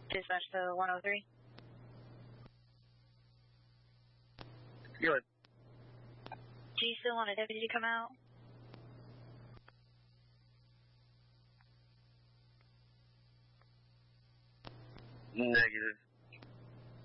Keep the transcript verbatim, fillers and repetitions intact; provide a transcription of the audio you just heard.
Dispatch to one oh three. Good. Do you still want a deputy to come out? Negative.